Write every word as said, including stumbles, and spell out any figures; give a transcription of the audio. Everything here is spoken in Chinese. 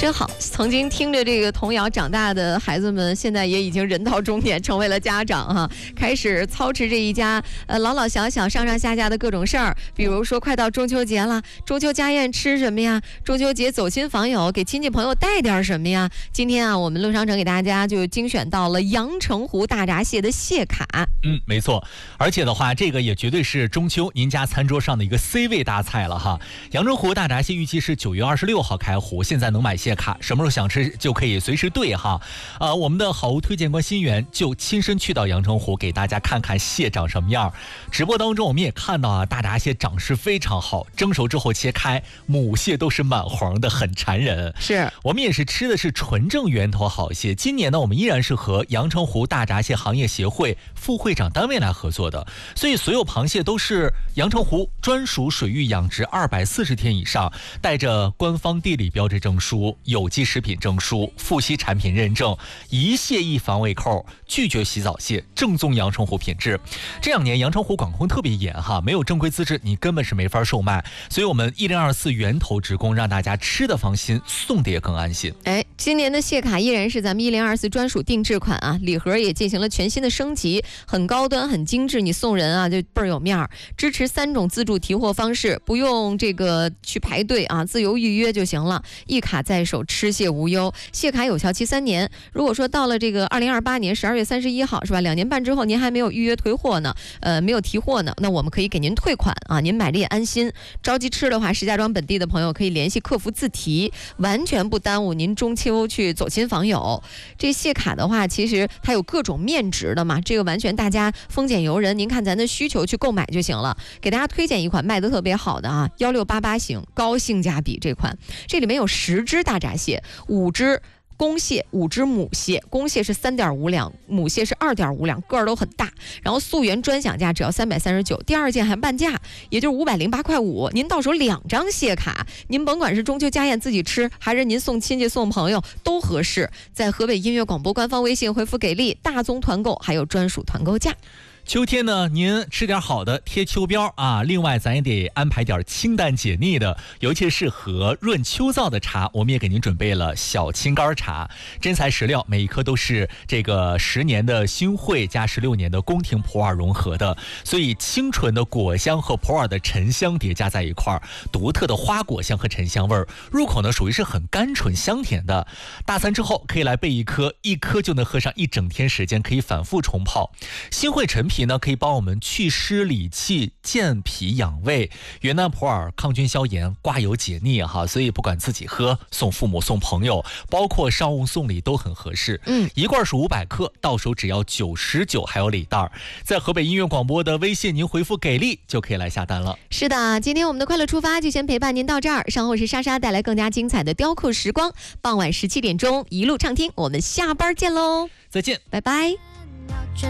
真好，曾经听着这个童谣长大的孩子们，现在也已经人到中年，成为了家长哈，开始操持这一家呃老老小小、上上下下的各种事儿。比如说，快到中秋节了，中秋家宴吃什么呀？中秋节走亲访友，给亲戚朋友带点什么呀？今天啊，我们乐商城给大家就精选到了阳澄湖大闸蟹的蟹卡。 嗯，没错，而且的话，这个也绝对是中秋您家餐桌上的一个 C 位大菜了哈。阳澄湖大闸蟹预计是九月二十六号开湖，现在能买蟹卡，什么时候想吃就可以随时兑哈。啊，我们的好物推荐官新源就亲身去到阳澄湖，给大家看看蟹长什么样。直播当中我们也看到啊，大闸蟹长势非常好，蒸熟之后切开，母蟹都是满黄的，很馋人。 是我们也是吃的是纯正源头好蟹。今年呢，我们依然是和阳澄湖大闸蟹行业协会副会长单位来合作的，所以所有螃蟹都是阳澄湖专属水域养殖二百四十天以上，带着官方地理标志证书、有机食品证书、富硒产品认证，一蟹一防胃扣，拒绝洗澡蟹，正宗阳澄湖品质。这两年阳澄湖管控特别严哈，没有正规资质你根本是没法售卖，所以我们一零二四源头直供，让大家吃的放心，送的也更安心。 哎，今年的蟹卡依然是咱们一零二四专属定制款啊，礼盒也进行了全新的升级，很高端很精致，你送人啊就倍儿有面儿。支持三种自助提货方式，不用这个去排队啊，自由预约就行了，一卡在手，吃蟹无忧。蟹卡有效期三年，如果说到了这个二零二八年十二月三十一号是吧，两年半之后您还没有预约退货呢，呃，没有提货呢，那我们可以给您退款啊，您买的也安心。着急吃的话，石家庄本地的朋友可以联系客服自提，完全不耽误您中秋去走亲访友。这蟹卡的话，其实它有各种面值的嘛，这个完全大家丰俭由人，您看咱的需求去购买就行了。给大家推荐一款卖得特别好的啊，幺六八八型高性价比这款，这里面有十只大闸蟹，五只公蟹，五只母蟹，公蟹是三点五两，母蟹是二点五两，个儿都很大。然后溯源专享价只要三百三十九，第二件还半价，也就是五百零八块五。您到手两张蟹卡，您甭管是中秋家宴自己吃，还是您送亲戚送朋友都合适。在河北音乐广播官方微信回复给力，大宗团购还有专属团购价。 秋天呢，您吃点好的贴秋膘啊，另外咱也得安排点清淡解腻的，尤其是适合润秋燥的茶，我们也给您准备了小青柑茶，真材实料，每一颗都是这个十年的新会加十六年的宫廷普洱融合的，所以清纯的果香和普洱的沉香叠加在一块儿，独特的花果香和沉香味儿，入口呢属于是很甘醇香甜的。大餐之后可以来备一颗，一颗就能喝上一整天时间，可以反复冲泡。新会陈皮呢可以帮我们祛湿理气、健脾养胃，云南普洱抗菌消炎、刮油解腻哈，所以不管自己喝、送父母、送朋友，包括商务送礼都很合适。 嗯， 一罐是五百克，到手只要九十九，还有礼袋。在河北音乐广播的微信，您回复给力就可以来下单了。 是的，今天我们的快乐出发就先陪伴您到这儿，稍后是莎莎带来更加精彩的雕刻时光，傍晚十七点钟一路畅听，我们下班见喽， 再见， 拜拜。